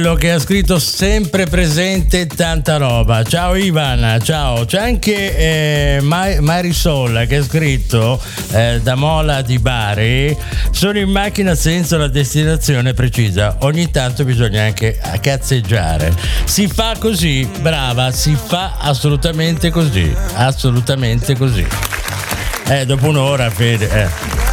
Quello che ha scritto sempre presente tanta roba. Ciao Ivan, ciao. C'è anche Marisol che ha scritto da Mola di Bari: sono in macchina senza la destinazione precisa, ogni tanto bisogna anche cazzeggiare. Si fa così, brava, si fa assolutamente così. Dopo un'ora, Fede.